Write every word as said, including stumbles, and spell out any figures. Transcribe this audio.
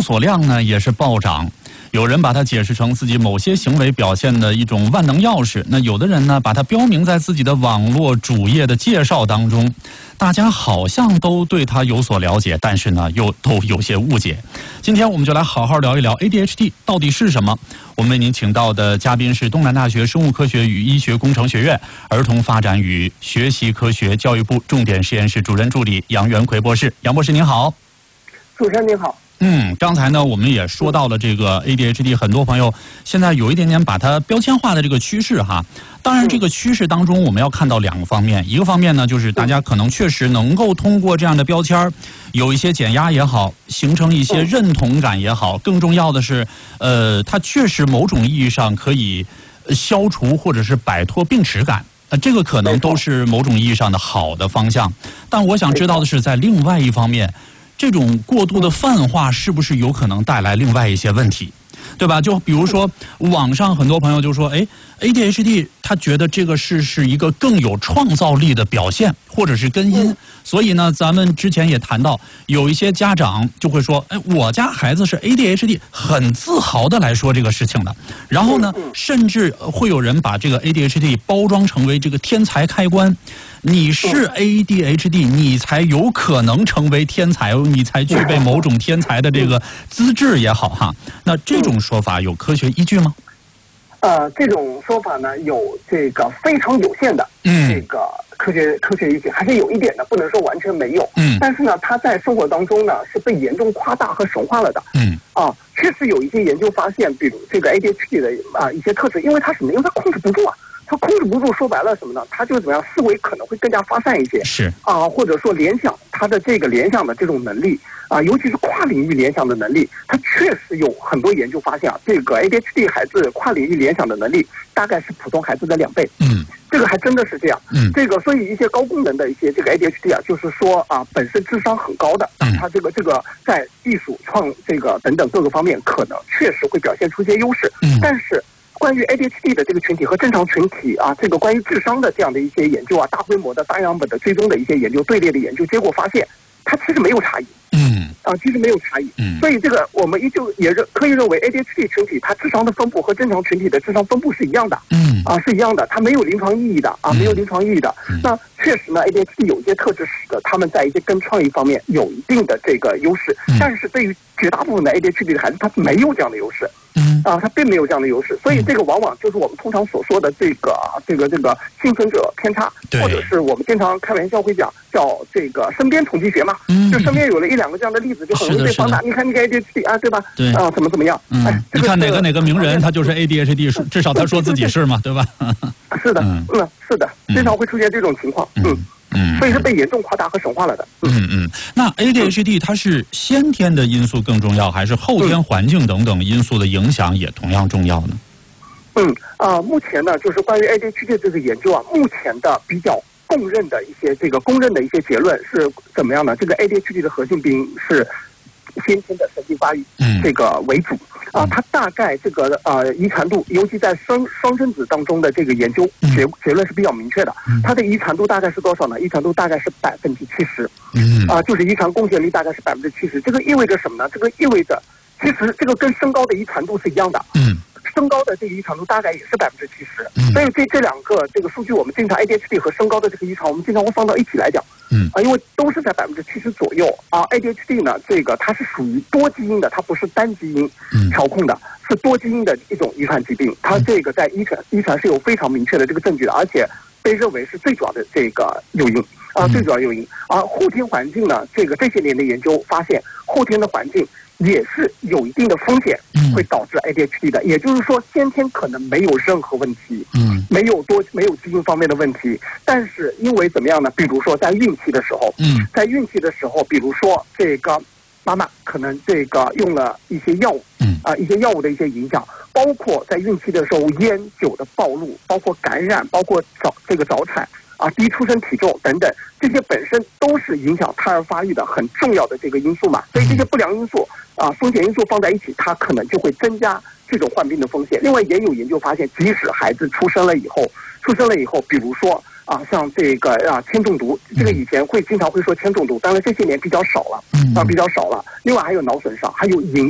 搜索量呢也是暴涨。有人把它解释成自己某些行为表现的一种万能钥匙，那有的人呢把它标明在自己的网络主页的介绍当中，大家好像都对它有所了解，但是呢又都有些误解。今天我们就来好好聊一聊 A D H D 到底是什么。我们为您请到的嘉宾是东南大学生物科学与医学工程学院儿童发展与学习科学教育部重点实验室主任助理杨元奎博士。杨博士您好。 主持人您好。 嗯，刚才呢，我们也说到了这个 A D H D， 很多朋友现在有一点点把它标签化的这个趋势哈。当然，这个趋势当中，我们要看到两个方面，一个方面呢，就是大家可能确实能够通过这样的标签，有一些减压也好，形成一些认同感也好，更重要的是，呃，它确实某种意义上可以消除或者是摆脱病耻感。呃，这个可能都是某种意义上的好的方向。但我想知道的是，在另外一方面，这种过度的泛化是不是有可能带来另外一些问题，对吧？就比如说，网上很多朋友就说，哎 ，A D H D 他觉得这个是是一个更有创造力的表现，或者是根因。所以呢，咱们之前也谈到，有一些家长就会说，哎，我家孩子是 A D H D， 很自豪的来说这个事情的。然后呢，甚至会有人把这个 A D H D 包装成为这个天才开关。你是 A D H D， 你才有可能成为天才，你才具备某种天才的这个资质也好哈。那这种说法有科学依据吗？ 呃，这种说法呢，有这个非常有限的这个科学、嗯、科学依据，还是有一点的，不能说完全没有。嗯。但是呢，它在生活当中呢是被严重夸大和神化了的。嗯。啊，确实有一些研究发现，比如这个 A D H D 的啊一些特质，因为它什么？因为它控制不住啊。他控制不住，说白了什么呢？他就怎么样，思维可能会更加发散一些，是啊，或者说联想，他的这个联想的这种能力啊，尤其是跨领域联想的能力，他确实有很多研究发现啊，这个 A D H D 孩子跨领域联想的能力大概是普通孩子的两倍，嗯，这个还真的是这样，嗯，这个所以一些高功能的一些这个 A D H D 啊，就是说啊，本身智商很高的，嗯，他这个这个在艺术创这个等等各个方面，可能确实会表现出一些优势，嗯，但是。关于 A D H D 的这个群体和正常群体啊，这个关于智商的这样的一些研究啊，大规模的大样本的追踪的一些研究队列的研究，结果发现它其实没有差异。嗯，啊，其实没有差异。嗯，所以这个我们依旧也认可以认为 A D H D 群体它智商的分布和正常群体的智商分布是一样的。嗯，啊是一样的，它没有临床意义的啊，没有临床意义的。嗯、那确实呢 ，A D H D 有一些特质使得他们在一些跟创意方面有一定的这个优势，嗯、但是对于绝大部分的 A D H D 的孩子，他没有这样的优势。嗯，啊，他并没有这样的优势，所以这个往往就是我们通常所说的这个这个这个幸存者偏差，或者是我们经常开玩笑会讲叫这个身边统计学嘛，嗯、就身边有了一两个这样的例子，就很容易被放大。你看那个 A D H D 啊，对吧？对啊，怎么怎么样？嗯，哎，这个、 你看哪个哪个名人，他就是 A D H D， 至少他说自己是嘛，对吧？ 是的，嗯，是的，经常会出现这种情况，嗯。嗯，所以是被严重夸大和神化了的。 嗯嗯，那 A D H D 它是先天的因素更重要，还是后天环境等等因素的影响也同样重要呢？ 嗯啊、呃，目前呢，就是关于 A D H D 这个研究啊，目前的比较公认的一些这个公认的一些结论是怎么样呢？这个 A D H D 的核心病是先天的神经发育，这个为主。啊，它大概这个呃遗传度，尤其在双双生子当中的这个研究结结论是比较明确的。它的遗传度大概是多少呢？遗传度大概是百分之七十。嗯，啊，就是遗传贡献率大概是百分之七十。这个意味着什么呢？这个意味着，其实这个跟身高的遗传度是一样的。嗯。身高的这个遗传度大概也是百分之七十，所以这这两个这个数据，我们经常 A D H D 和身高的这个遗传，我们经常会放到一起来讲。嗯啊，因为都是在百分之七十左右啊。A D H D 呢，这个它是属于多基因的，它不是单基因调控的，是多基因的一种遗传疾病。它这个在遗传遗传是有非常明确的这个证据的，而且被认为是最主要的这个诱因啊，最主要诱因。而后天环境呢，这个这些年的研究发现，后天的环境也是有一定的风险，会导致 A D H D 的。也就是说，先天可能没有任何问题，嗯，没有多没有基因方面的问题，但是因为怎么样呢？比如说在孕期的时候，嗯，在孕期的时候，比如说这个妈妈可能这个用了一些药物，嗯啊、呃，一些药物的一些影响，包括在孕期的时候烟酒的暴露，包括感染，包括早这个早产。啊，低出生体重等等，这些本身都是影响胎儿发育的很重要的这个因素嘛。所以这些不良因素啊，风险因素放在一起，它可能就会增加这种患病的风险。另外，也有研究发现，即使孩子出生了以后，出生了以后，比如说啊，像这个啊铅中毒，这个以前会经常会说铅中毒，当然这些年比较少了，啊比较少了。另外还有脑损伤，还有饮